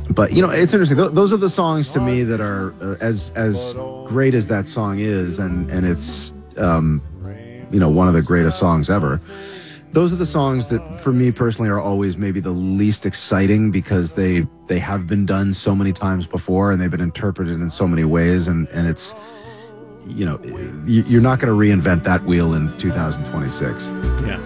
But you know, it's interesting. Those are the songs to me that are as great as that song is, and it's you know, one of the greatest songs ever. Those are the songs that, for me personally, are always maybe the least exciting because they have been done so many times before and they've been interpreted in so many ways, and it's, you know, you're not going to reinvent that wheel in 2026. Yeah.